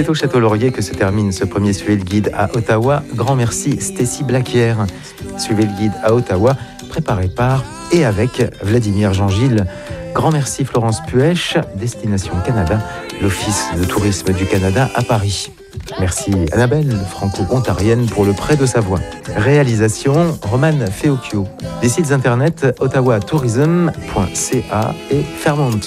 C'est au Château Laurier que se termine ce premier Suivez le Guide à Ottawa. Grand merci Stacy Blaquière. Suivez le Guide à Ottawa, préparé par et avec Vladimir Jean-Gilles. Grand merci Florence Puech, Destination Canada, l'Office de tourisme du Canada à Paris. Merci Annabelle, franco-ontarienne, pour le prêt de sa voix. Réalisation, Romane Feocchio. Des sites internet ottawatourism.ca et Fairmont.